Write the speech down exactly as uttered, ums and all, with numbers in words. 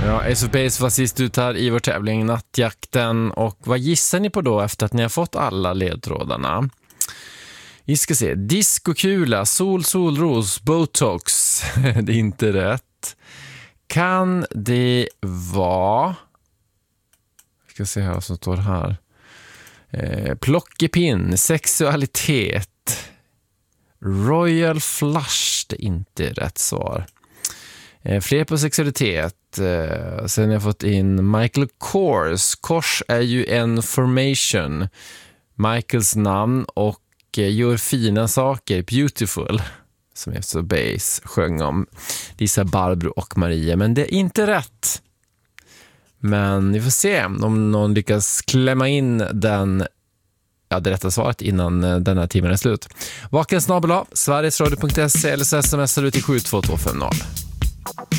Ja, Ace of Base var sist ut här i vår tävling Nattjakten. Och vad gissar ni på då efter att ni har fått alla ledtrådarna? Vi ska se. Diskokula, sol, solros, botox. Det är inte rätt. Kan det vara... Vi ska se här vad som står här. Eh, plockepinn, sexualitet. Royal flush, det är inte rätt svar. Eh, fler på sexualitet. Eh, sen har jag fått in Michael Kors. Kors är ju en formation. Michaels namn och eh, gör fina saker. Beautiful. Som är så base sjöng om Lisa, Barbro och Maria. Men det är inte rätt. Men vi får se om någon lyckas klämma in den, ja, det rätta svaret innan den här timmen är slut. Vaken snabel-a, sverigesradio punkt se eller så smsar du till sju två två fem noll.